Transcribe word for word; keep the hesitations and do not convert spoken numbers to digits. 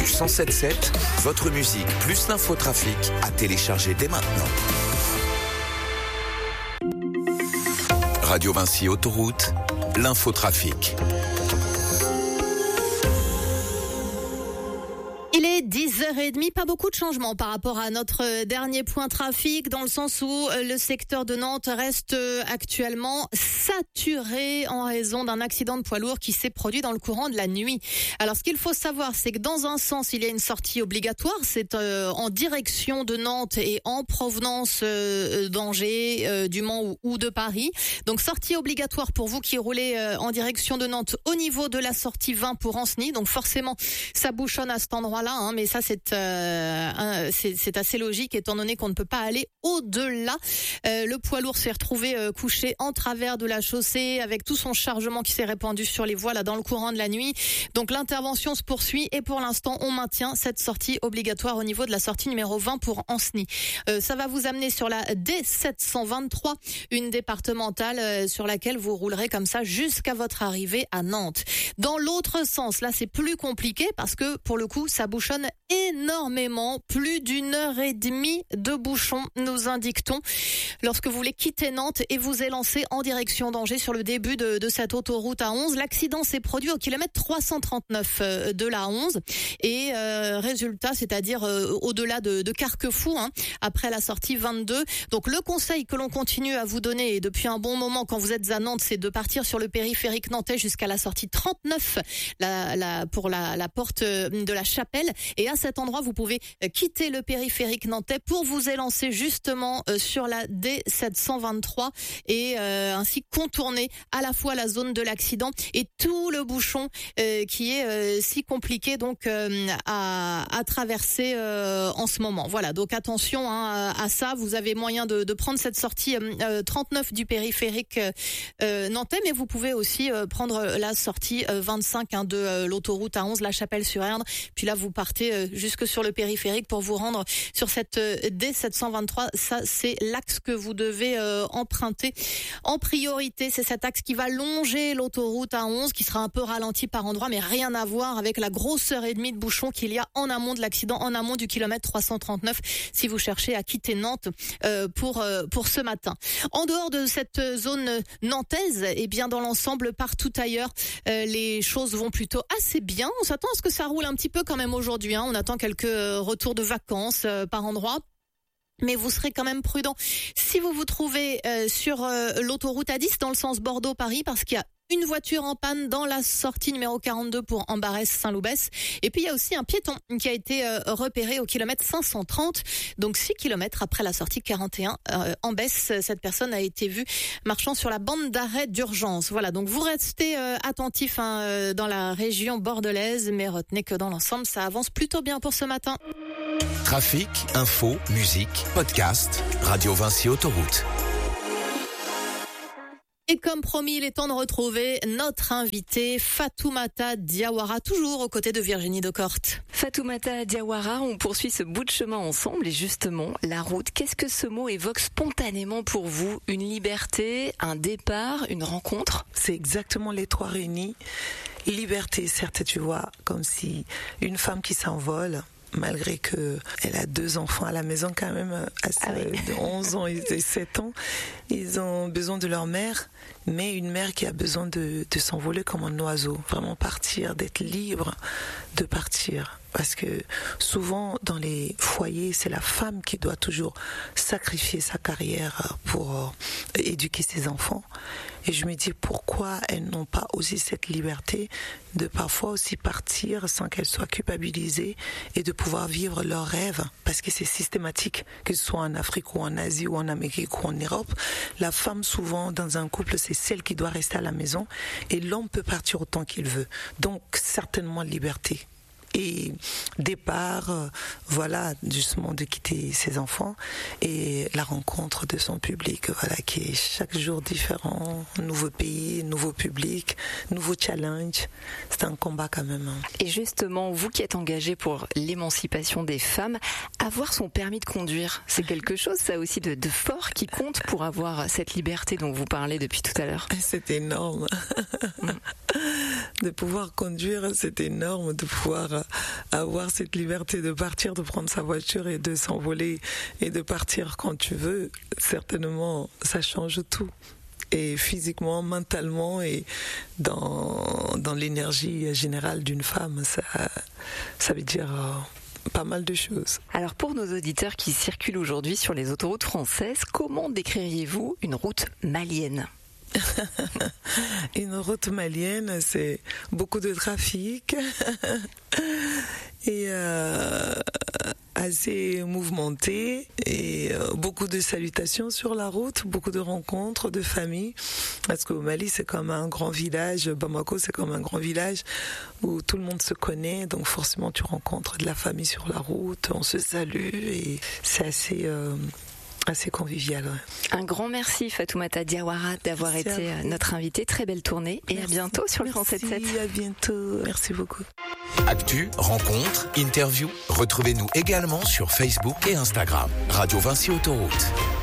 du cent sept sept, votre musique plus l'infotrafic à télécharger dès maintenant. Radio Vinci Autoroute, l'infotrafic. Il est dix heures trente, pas beaucoup de changements par rapport à notre dernier point trafic, dans le sens où le secteur de Nantes reste actuellement saturé en raison d'un accident de poids lourd qui s'est produit dans le courant de la nuit. Alors ce qu'il faut savoir, c'est que dans un sens, il y a une sortie obligatoire, c'est euh, en direction de Nantes et en provenance euh, d'Angers, euh, du Mans ou, ou de Paris. Donc sortie obligatoire pour vous qui roulez euh, en direction de Nantes au niveau de la sortie vingt pour Ancenis. Donc forcément, ça bouchonne à cet endroit-là. Hein, mais ça c'est, euh, un, c'est c'est assez logique étant donné qu'on ne peut pas aller au-delà. Euh, le poids lourd s'est retrouvé euh, couché en travers de la chaussée avec tout son chargement qui s'est répandu sur les voies là dans le courant de la nuit. Donc l'intervention se poursuit et pour l'instant on maintient cette sortie obligatoire au niveau de la sortie numéro vingt pour Ancenis. Euh, ça va vous amener sur la D sept cent vingt-trois, une départementale euh, sur laquelle vous roulerez comme ça jusqu'à votre arrivée à Nantes. Dans l'autre sens, là c'est plus compliqué parce que pour le coup ça bouchonne énormément, plus d'une heure et demie de bouchon, nous indique-t-on, lorsque vous voulez quitter Nantes et vous élancer en direction d'Angers sur le début de, de cette autoroute A onze. L'accident s'est produit au kilomètre trois cent trente-neuf de l'A onze et euh, résultat, c'est-à-dire euh, au-delà de, de Carquefou, hein, après la sortie vingt-deux. Donc le conseil que l'on continue à vous donner et depuis un bon moment quand vous êtes à Nantes, c'est de partir sur le périphérique nantais jusqu'à la sortie trente-neuf, la, la, pour la, la porte de la Chapelle. Et à cet endroit, vous pouvez quitter le périphérique nantais pour vous élancer justement sur la D sept cent vingt-trois et euh, ainsi contourner à la fois la zone de l'accident et tout le bouchon euh, qui est euh, si compliqué donc euh, à, à traverser euh, en ce moment. Voilà, donc attention hein, à ça. Vous avez moyen de, de prendre cette sortie euh, trente-neuf du périphérique euh, nantais, mais vous pouvez aussi euh, prendre la sortie euh, vingt-cinq hein, de euh, l'autoroute A onze, La Chapelle-sur-Erdre. Puis là, vous partez euh, jusque sur le périphérique pour vous rendre sur cette euh, D sept cent vingt-trois. Ça, c'est l'axe que vous devez euh, emprunter en priorité. C'est cet axe qui va longer l'autoroute A onze, qui sera un peu ralenti par endroits, mais rien à voir avec la grosse heure et demie de bouchon qu'il y a en amont de l'accident, en amont du kilomètre trois cent trente-neuf, si vous cherchez à quitter Nantes euh, pour euh, pour ce matin. En dehors de cette zone nantaise, et eh bien dans l'ensemble, partout ailleurs, euh, les choses vont plutôt assez bien. On s'attend à ce que ça roule un petit peu quand même aujourd'hui. Hein. On attend quelques retours de vacances euh, par endroit. Mais vous serez quand même prudent si vous vous trouvez euh, sur euh, l'autoroute A dix dans le sens Bordeaux-Paris, parce qu'il y a une voiture en panne dans la sortie numéro quarante-deux pour Ambarès-Saint-Loubès. Et puis il y a aussi un piéton qui a été euh, repéré au kilomètre cinq cent trente, donc six kilomètres après la sortie quarante et un euh, en baisse. Cette personne a été vue marchant sur la bande d'arrêt d'urgence. Voilà, donc vous restez euh, attentifs hein, euh, dans la région bordelaise, mais retenez que dans l'ensemble, ça avance plutôt bien pour ce matin. Trafic, info, musique, podcast, Radio Vinci Autoroute. Et comme promis, il est temps de retrouver notre invitée Fatoumata Diawara, toujours aux côtés de Virginie Decorte. Fatoumata Diawara, on poursuit ce bout de chemin ensemble et justement, la route, qu'est-ce que ce mot évoque spontanément pour vous? Une liberté, un départ, une rencontre? C'est exactement les trois réunis. Liberté, certes, tu vois, comme si une femme qui s'envole, malgré que elle a deux enfants à la maison quand même, assez, ah oui. de onze ans et de sept ans, ils ont besoin de leur mère, mais une mère qui a besoin de, de s'envoler comme un oiseau, vraiment partir, d'être libre de partir. Parce que souvent dans les foyers, c'est la femme qui doit toujours sacrifier sa carrière pour éduquer ses enfants. Et je me dis pourquoi elles n'ont pas aussi cette liberté de parfois aussi partir sans qu'elles soient culpabilisées et de pouvoir vivre leurs rêves. Parce que c'est systématique, que ce soit en Afrique ou en Asie ou en Amérique ou en Europe. La femme souvent dans un couple, c'est celle qui doit rester à la maison et l'homme peut partir autant qu'il veut. Donc certainement liberté. Et départ, euh, voilà, justement de quitter ses enfants et la rencontre de son public, voilà, qui est chaque jour différent, nouveau pays, nouveau public, nouveau challenge. C'est un combat quand même. Et justement, vous qui êtes engagé pour l'émancipation des femmes, avoir son permis de conduire, c'est quelque chose, ça aussi, de, de fort qui compte pour avoir cette liberté dont vous parlez depuis tout à l'heure. C'est énorme. Mm. De pouvoir conduire, c'est énorme, de pouvoir vois, avoir cette liberté de partir, de prendre sa voiture et de s'envoler et de partir quand tu veux, certainement, ça change tout. Et physiquement, mentalement et dans, dans l'énergie générale d'une femme, ça, ça veut dire euh, pas mal de choses. Alors pour nos auditeurs qui circulent aujourd'hui sur les autoroutes françaises, comment décririez-vous une route malienne ? Une route malienne, c'est beaucoup de trafic et euh, assez mouvementé et euh, beaucoup de salutations sur la route, beaucoup de rencontres de familles, parce qu'au Mali c'est comme un grand village, Bamako c'est comme un grand village où tout le monde se connaît, donc forcément tu rencontres de la famille sur la route, on se salue et c'est assez... Euh, assez convivial. Ouais. Un grand merci Fatoumata Diawara d'avoir merci été notre invitée. Très belle tournée et merci. À bientôt sur le cent sept sept. Merci, à bientôt. Merci beaucoup. Actu, rencontres, interviews. Retrouvez-nous également sur Facebook et Instagram. Radio Vinci Autoroute.